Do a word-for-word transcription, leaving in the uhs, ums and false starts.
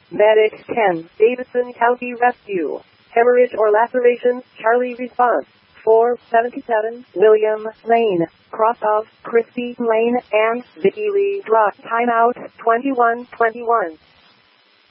Medic ten, Davidson County Rescue. Hemorrhage or lacerations, Charlie response. four seventy-seven, William Lane. Cross of Christy Lane and Vicky Lee Druck. Timeout twenty-one twenty-one.